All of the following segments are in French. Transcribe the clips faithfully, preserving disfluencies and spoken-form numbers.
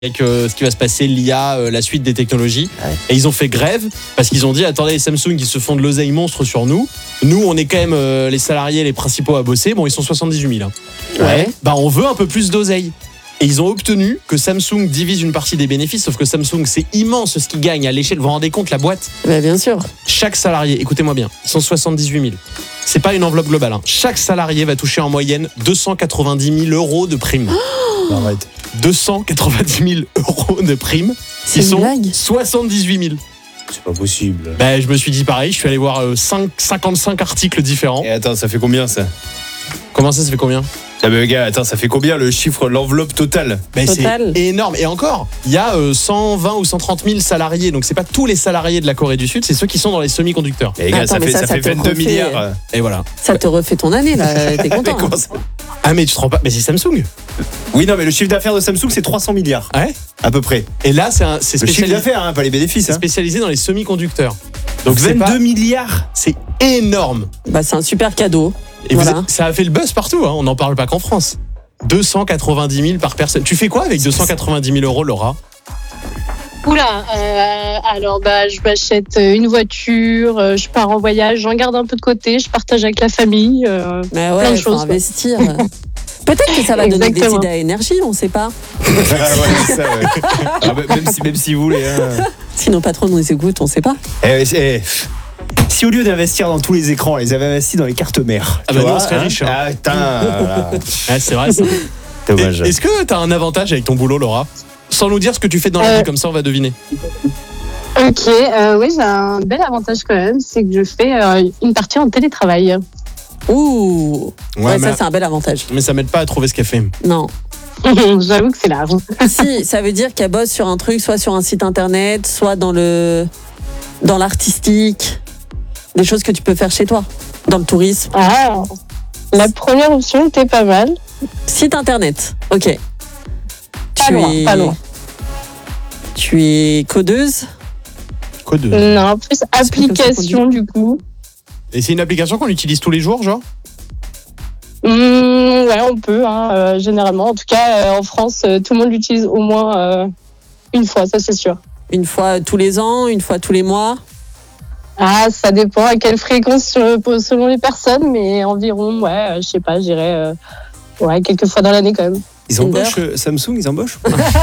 avec euh, ce qui va se passer, l'I A, euh, la suite des technologies. Ouais. Et ils ont fait grève parce qu'ils ont dit, attendez, les Samsung, ils se font de l'oseille monstre sur nous. Nous, on est quand même euh, les salariés, les principaux à bosser. Bon, ils sont soixante-dix-huit mille. Hein. Ouais. Bah, on veut un peu plus d'oseille. Et ils ont obtenu que Samsung divise une partie des bénéfices, sauf que Samsung, c'est immense ce qu'ils gagnent à l'échelle. Vous vous rendez compte, la boîte ? Bah, bien sûr. Chaque salarié, écoutez-moi bien, ils sont soixante-dix-huit mille. C'est pas une enveloppe globale. Hein. Chaque salarié va toucher en moyenne deux cent quatre-vingt-dix mille euros de prime. Oh Arrête. deux cent quatre-vingt-dix mille euros de prime. C'est Ils sont blague. soixante-dix-huit mille. C'est pas possible. Ben, je me suis dit pareil, je suis allé voir euh, cinq, cinquante-cinq articles différents. Et attends, ça fait combien ça ? Comment ça, ça fait combien ? Ah ben gars, attends, ça fait combien le chiffre, l'enveloppe totale ? Ben, Total. c'est énorme. Et encore, il y a euh, cent vingt ou cent trente mille salariés. Donc c'est pas tous les salariés de la Corée du Sud, c'est ceux qui sont dans les semi-conducteurs. Et les gars, Attends, ça mais fait, ça, ça ça fait te vingt-deux refait- milliards. Et voilà. Ça te refait ton année, là. T'es content. Mais comment hein. ça ? Ah mais tu te rends pas. Mais c'est Samsung. Oui, non, mais le chiffre d'affaires de Samsung, c'est trois cents milliards. Ouais. À peu près. Et là, c'est, un, c'est Le chiffre spécialisé, d'affaires, hein, pas les bénéfices. c'est Hein. spécialisé dans les semi-conducteurs. Donc c'est vingt-deux pas- milliards. C'est énorme. Bah, c'est un super cadeau. Et vous Voilà. êtes- ça a fait le buzz partout. Hein. On n'en parle pas qu'en France. deux cent quatre-vingt-dix mille par personne. Tu fais quoi avec deux cent quatre-vingt-dix mille euros, Laura ? Oula, euh, alors bah je m'achète une voiture, euh, je pars en voyage, j'en garde un peu de côté, je partage avec la famille. Euh, Mais Plein ouais, de faut choses, quoi. investir. Peut-être que ça va donner des Exactement. idées à énergie, on sait pas. Ah ouais, c'est ça, ouais. Ah, bah, même, si, même si vous voulez. Hein. Si nos patrons nous écoutent, on sait pas. Eh, eh, si au lieu d'investir dans tous les écrans, ils avaient investi dans les cartes mères. Ah tu bah vois, nous, on serait hein. riches, hein. Ah putain, voilà. Ouais, c'est vrai ça. Dommage. Et- Est-ce que t'as un avantage avec ton boulot, Laura ? Sans nous dire ce que tu fais dans la Euh. vie, comme ça on va deviner. Ok, euh, oui j'ai un bel avantage quand même, c'est que je fais euh, une partie en télétravail. Ouh. Ouais, mais, ça, c'est un bel avantage. mais ça m'aide pas à trouver ce qu'elle fait. Non. J'avoue que c'est large. Si, ça veut dire qu'elle bosse sur un truc, soit sur un site internet, soit dans le dans l'artistique, des choses que tu peux faire chez toi, dans le tourisme. Ah, la première option était pas mal. Site internet, ok. Pas tu loin, es pas loin. tu es codeuse. Code. Non, plus application du coup. Et c'est une application qu'on utilise tous les jours, genre ? Mmh, ouais, on peut, hein, euh, généralement. En tout cas, euh, en France, euh, tout le monde l'utilise au moins euh, une fois, ça c'est sûr. Une fois tous les ans, une fois tous les mois. Ah, ça dépend à quelle fréquence euh, selon les personnes, mais environ, ouais, euh, je sais pas, je dirais, euh, ouais, quelques fois dans l'année quand même. Ils embauchent euh, Samsung, ils embauchent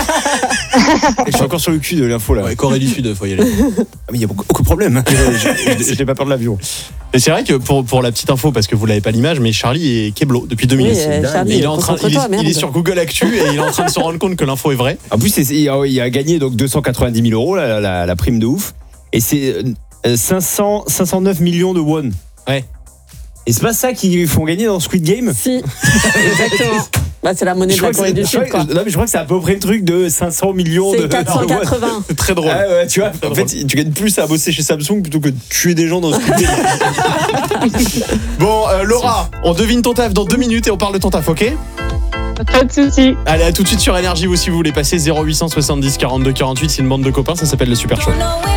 Je suis encore sur le cul de l'info là. Ouais, Corée du Sud, faut y aller. Ah, mais il y a beaucoup, beaucoup de problèmes. Je je n'ai pas peur de l'avion. Et c'est vrai que pour, pour la petite info, parce que vous l'avez pas l'image, mais Charlie est Keblo depuis deux Oui, minutes. euh, dingue. Charlie, il, est en train, il, est, concentre-toi, il est merde. sur Google Actu et il est en train de se rendre compte que l'info est vraie. En plus, c'est- il a, il a gagné donc deux cent quatre-vingt-dix mille euros, la, la, la prime de ouf. Et c'est euh, cinq cents, cinq cent neuf millions de won. Ouais. Et c'est pas ça qu'ils font gagner dans Squid Game Si, exactement. Bah, c'est la monnaie Je de la crois que Corée c'est- du je crois Sud, quoi. que- non, mais je crois que c'est à peu près le truc de cinq cents millions de C'est quatre cent quatre-vingts. C'est très drôle. Ah ouais, tu vois, Très en fait, tu gagnes plus à bosser chez Samsung plutôt que de tuer des gens dans Squid Game. Bon, euh, Laura, on devine ton taf dans deux minutes et on parle de ton taf, ok ? Pas de soucis. Allez, à tout de suite sur Énergie, vous si vous voulez passer zéro huit cent soixante-dix quarante-deux quarante-huit, c'est une bande de copains, ça s'appelle le Super Show. Don't know where